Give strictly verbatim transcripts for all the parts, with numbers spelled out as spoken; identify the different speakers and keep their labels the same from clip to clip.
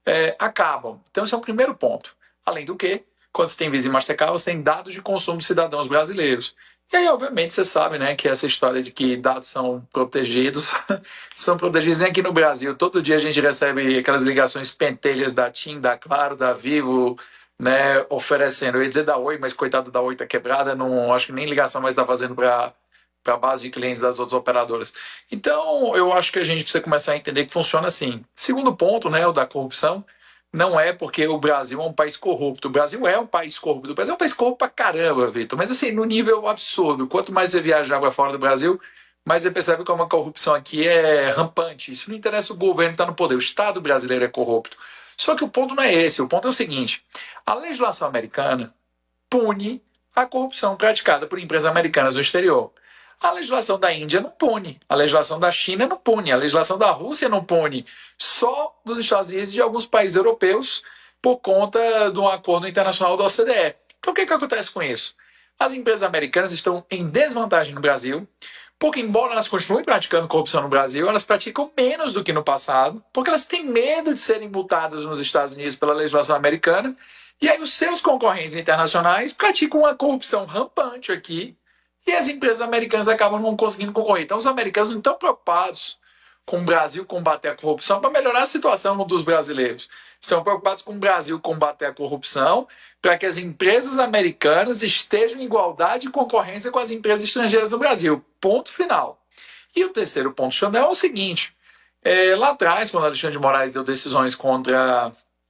Speaker 1: é, acabam. Então, esse é o primeiro ponto. Além do que, quando você tem Visa e Mastercard, você tem dados de consumo de cidadãos brasileiros. E aí, obviamente, você sabe, né, que essa história de que dados são protegidos, são protegidos nem aqui no Brasil. Todo dia a gente recebe aquelas ligações pentelhas da TIM, da Claro, da Vivo, né, oferecendo. Eu ia dizer da Oi, mas coitado da Oi tá quebrada, não, acho que nem ligação mais está fazendo para para a base de clientes das outras operadoras. Então, eu acho que a gente precisa começar a entender que funciona assim. Segundo ponto, né, o da corrupção, não é porque o Brasil é um país corrupto. O Brasil é um país corrupto. O Brasil é um país corrupto pra caramba, Vitor. Mas assim, no nível absurdo. Quanto mais você viajar para fora do Brasil, mais você percebe como a corrupção aqui é rampante. Isso não interessa o governo que está no poder. O Estado brasileiro é corrupto. Só que o ponto não é esse. O ponto é o seguinte: a legislação americana pune a corrupção praticada por empresas americanas no exterior. A legislação da Índia não pune, a legislação da China não pune, a legislação da Rússia não pune, só dos Estados Unidos e de alguns países europeus por conta de um acordo internacional da O C D E. Então, o que, que acontece com isso? As empresas americanas estão em desvantagem no Brasil, porque, embora elas continuem praticando corrupção no Brasil, elas praticam menos do que no passado, porque elas têm medo de serem multadas nos Estados Unidos pela legislação americana, e aí os seus concorrentes internacionais praticam uma corrupção rampante aqui, e as empresas americanas acabam não conseguindo concorrer. Então, os americanos não estão preocupados com o Brasil combater a corrupção para melhorar a situação dos brasileiros. Estão preocupados com o Brasil combater a corrupção para que as empresas americanas estejam em igualdade e concorrência com as empresas estrangeiras do Brasil. Ponto final. E o terceiro ponto, Chanel, é o seguinte. É, lá atrás, quando Alexandre de Moraes deu decisões contra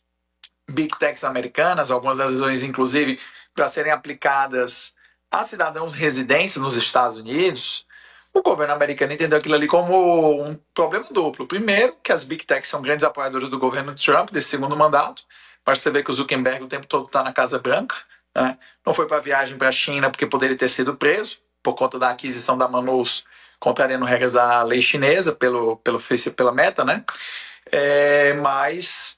Speaker 1: Big Techs americanas, algumas das decisões, inclusive, para serem aplicadas a cidadãos residentes nos Estados Unidos, o governo americano entendeu aquilo ali como um problema duplo. Primeiro, que as Big Techs são grandes apoiadores do governo Trump, desse segundo mandato. Mas você vê que o Zuckerberg o tempo todo está na Casa Branca. Né? Não foi para viagem para a China porque poderia ter sido preso por conta da aquisição da Manus, contrariando regras da lei chinesa pelo, pelo Facebook, pela Meta, né? É, mas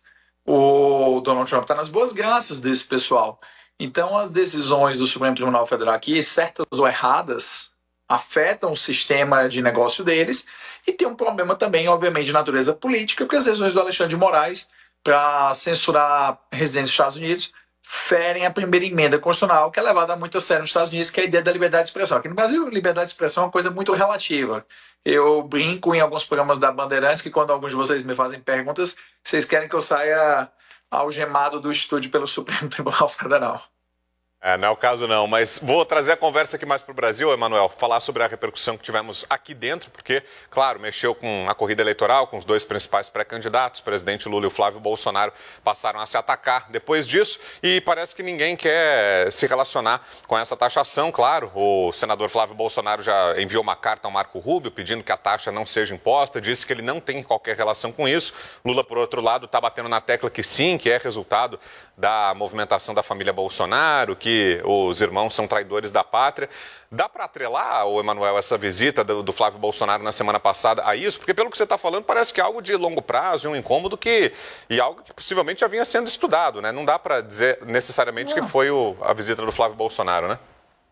Speaker 1: o Donald Trump está nas boas graças desse pessoal. Então, as decisões do Supremo Tribunal Federal aqui, certas ou erradas, afetam o sistema de negócio deles e tem um problema também, obviamente, de natureza política, porque as decisões do Alexandre de Moraes para censurar residentes dos Estados Unidos ferem a primeira emenda constitucional, que é levada muito a sério nos Estados Unidos, que é a ideia da liberdade de expressão. Aqui no Brasil, liberdade de expressão é uma coisa muito relativa. Eu brinco em alguns programas da Bandeirantes que quando alguns de vocês me fazem perguntas, vocês querem que eu saia algemado do estúdio pelo Supremo Tribunal Federal.
Speaker 2: É, não é o caso não, mas vou trazer a conversa aqui mais para o Brasil, Emanuel, falar sobre a repercussão que tivemos aqui dentro, porque, claro, mexeu com a corrida eleitoral, com os dois principais pré-candidatos, o presidente Lula e o Flávio Bolsonaro passaram a se atacar depois disso e parece que ninguém quer se relacionar com essa taxação, claro. O senador Flávio Bolsonaro já enviou uma carta ao Marco Rubio pedindo que a taxa não seja imposta, disse que ele não tem qualquer relação com isso. Lula, por outro lado, está batendo na tecla que sim, que é resultado da movimentação da família Bolsonaro, que que os irmãos são traidores da pátria. Dá para atrelar, o Emanuel, essa visita do, do Flávio Bolsonaro na semana passada a isso? Porque pelo que você está falando, parece que é algo de longo prazo, um incômodo que, e algo que possivelmente já vinha sendo estudado, né? Não dá para dizer necessariamente Não. que foi o, a visita do Flávio Bolsonaro, né?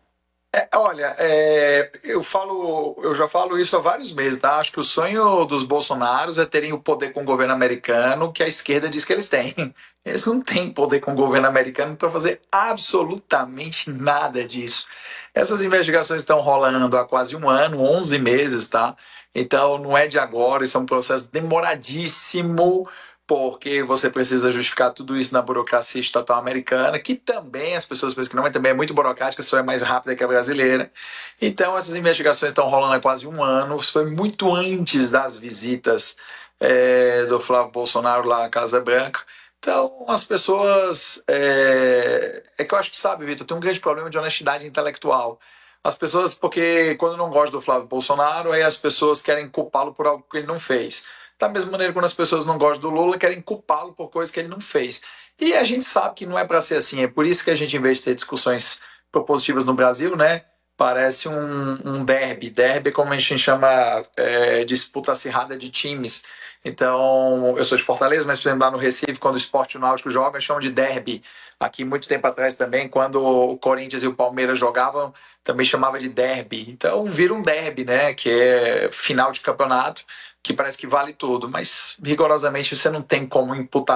Speaker 1: É, olha, é, eu falo, eu já falo isso há vários meses, tá? Acho que o sonho dos Bolsonaros é terem o poder com o governo americano que a esquerda diz que eles têm. Eles não têm poder com o governo americano para fazer absolutamente nada disso. Essas investigações estão rolando há quase um ano, onze meses, tá? Então não é de agora, isso é um processo demoradíssimo, porque você precisa justificar tudo isso na burocracia estatal americana, que também, as pessoas pensam que não, mas também é muito burocrática, só é mais rápida que a brasileira. Então, essas investigações estão rolando há quase um ano, isso foi muito antes das visitas é, do Flávio Bolsonaro lá à Casa Branca. Então, as pessoas... É, é que eu acho que, sabe, Vitor, tem um grande problema de honestidade intelectual. As pessoas, porque quando não gostam do Flávio Bolsonaro, aí as pessoas querem culpá-lo por algo que ele não fez. Da mesma maneira, quando as pessoas não gostam do Lula, querem culpá-lo por coisas que ele não fez. E a gente sabe que não é para ser assim. É por isso que a gente, em vez de ter discussões propositivas no Brasil, né, parece um, um derby. Derby é como a gente chama é, disputa acirrada de times. Então, eu sou de Fortaleza, mas, por exemplo, lá no Recife, quando o Sport e o Náutico jogam, chamam de derby. Aqui, muito tempo atrás também, quando o Corinthians e o Palmeiras jogavam, também chamava de derby. Então, vira um derby, né, que é final de campeonato, que parece que vale tudo, mas rigorosamente você não tem como imputar